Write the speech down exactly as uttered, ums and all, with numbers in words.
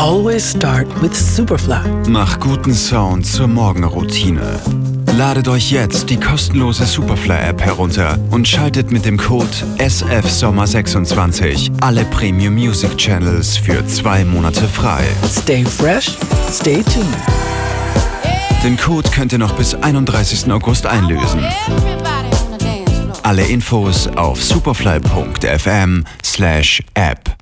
Always start with Superfly. Mach guten Sound zur Morgenroutine. Ladet euch jetzt die kostenlose Superfly-App herunter und schaltet mit dem Code S F Sommer sechsundzwanzig alle Premium Music Channels für zwei Monate frei. Stay fresh, stay tuned. Den Code könnt ihr noch bis einunddreißigsten August einlösen. Alle Infos auf superfly punkt f m slash app.